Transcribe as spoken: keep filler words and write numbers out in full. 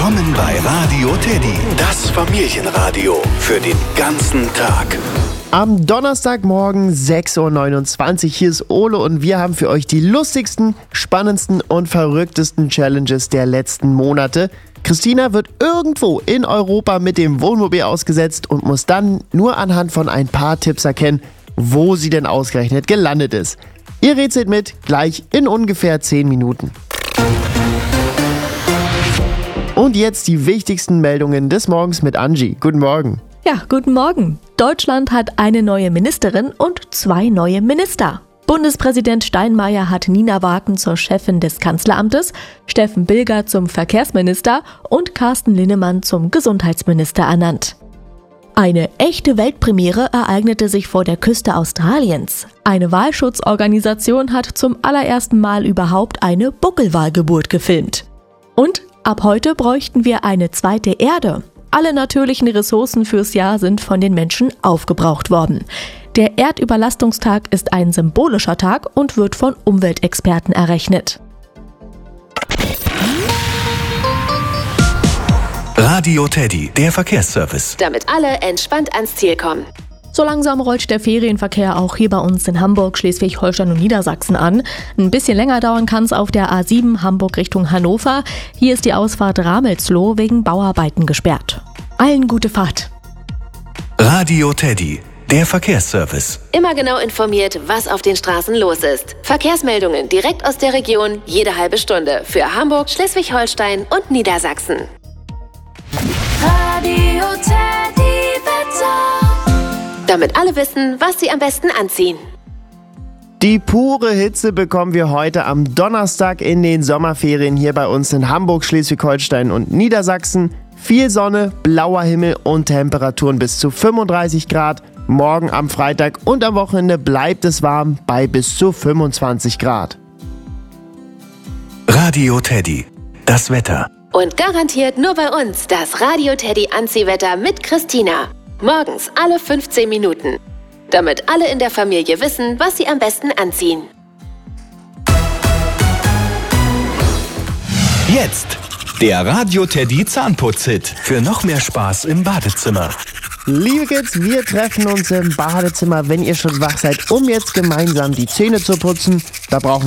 Willkommen bei Radio Teddy, das Familienradio für den ganzen Tag. Am Donnerstagmorgen sechs Uhr neunundzwanzig, hier ist Ole und wir haben für euch die lustigsten, spannendsten und verrücktesten Challenges der letzten Monate. Christina wird irgendwo in Europa mit dem Wohnmobil ausgesetzt und muss dann nur anhand von ein paar Tipps erkennen, wo sie denn ausgerechnet gelandet ist. Ihr rätselt mit, gleich in ungefähr zehn Minuten. Und jetzt die wichtigsten Meldungen des Morgens mit Angie. Guten Morgen. Ja, guten Morgen. Deutschland hat eine neue Ministerin und zwei neue Minister. Bundespräsident Steinmeier hat Nina Waken zur Chefin des Kanzleramtes, Steffen Bilger zum Verkehrsminister und Carsten Linnemann zum Gesundheitsminister ernannt. Eine echte Weltpremiere ereignete sich vor der Küste Australiens. Eine Walschutzorganisation hat zum allerersten Mal überhaupt eine Buckelwalgeburt gefilmt. Und ab heute bräuchten wir eine zweite Erde. Alle natürlichen Ressourcen fürs Jahr sind von den Menschen aufgebraucht worden. Der Erdüberlastungstag ist ein symbolischer Tag und wird von Umweltexperten errechnet. Radio Teddy, der Verkehrsservice. Damit alle entspannt ans Ziel kommen. So langsam rollt der Ferienverkehr auch hier bei uns in Hamburg, Schleswig-Holstein und Niedersachsen an. Ein bisschen länger dauern kann es auf der A sieben Hamburg Richtung Hannover. Hier ist die Ausfahrt Ramelsloh wegen Bauarbeiten gesperrt. Allen gute Fahrt. Radio Teddy, der Verkehrsservice. Immer genau informiert, was auf den Straßen los ist. Verkehrsmeldungen direkt aus der Region, jede halbe Stunde. Für Hamburg, Schleswig-Holstein und Niedersachsen. Radio Teddy Wetter. Damit alle wissen, was sie am besten anziehen. Die pure Hitze bekommen wir heute am Donnerstag in den Sommerferien hier bei uns in Hamburg, Schleswig-Holstein und Niedersachsen. Viel Sonne, blauer Himmel und Temperaturen bis zu fünfunddreißig Grad. Morgen am Freitag und am Wochenende bleibt es warm bei bis zu fünfundzwanzig Grad. Radio Teddy, das Wetter. Und garantiert nur bei uns das Radio Teddy Anziehwetter mit Christina. Morgens alle fünfzehn Minuten. Damit alle in der Familie wissen, was sie am besten anziehen. Jetzt der Radio Teddy Zahnputz-Hit für noch mehr Spaß im Badezimmer. Liebe Kids, wir treffen uns im Badezimmer, wenn ihr schon wach seid, um jetzt gemeinsam die Zähne zu putzen. Da brauchen